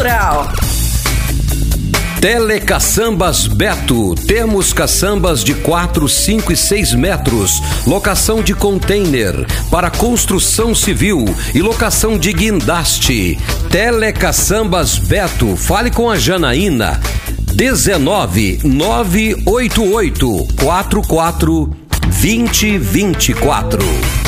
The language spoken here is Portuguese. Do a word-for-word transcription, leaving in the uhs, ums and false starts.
Rural. Telecaçambas Beto. Temos caçambas de quatro, cinco e seis metros. Locação de container para construção civil e locação de guindaste. Telecaçambas Beto. Fale com a Janaína. dezenove, nove oito oito, quatro quatro, vinte, vinte e quatro.